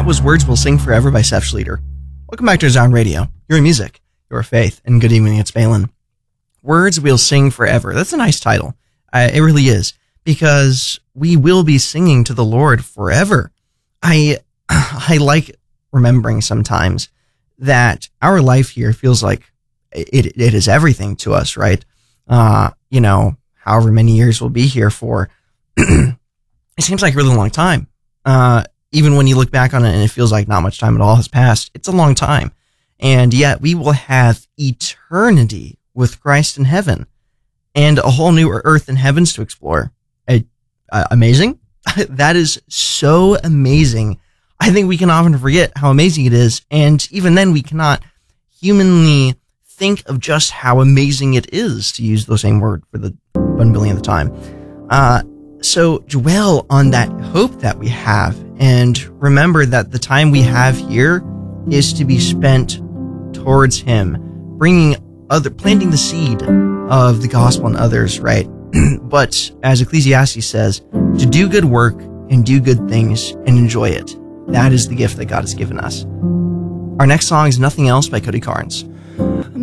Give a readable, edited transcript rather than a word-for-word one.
That was Words Will Sing Forever by Seth Schleter. Welcome back to Zion Radio, your music, your faith, and good evening, it's Balin. Words Will Sing Forever. That's a nice title. It really is, because we will be singing to the Lord forever. I like remembering sometimes that our life here feels like it is everything to us, right? However many years we'll be here for, it seems like a really long time. Even when you look back on it and it feels like not much time at all has passed, it's a long time. And yet we will have eternity with Christ in heaven and a whole new earth and heavens to explore. Amazing. That is so amazing. I think we can often forget how amazing it is. And even then we cannot humanly think of just how amazing it is, to use the same word for the 1 billionth time. So dwell on that hope that we have, and remember that the time we have here is to be spent towards Him, planting the seed of the gospel in others, right? But as Ecclesiastes says, to do good work and do good things and enjoy it. That is the gift that God has given us. Our next song is Nothing Else by Cody Carnes.